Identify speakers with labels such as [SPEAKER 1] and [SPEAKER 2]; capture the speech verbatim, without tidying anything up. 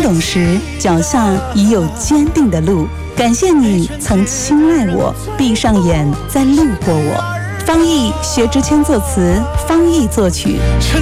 [SPEAKER 1] 懂时，脚下已有坚定的路。感谢你曾青睐我，闭上眼再路过我。方毅、薛之谦作词，方毅作曲。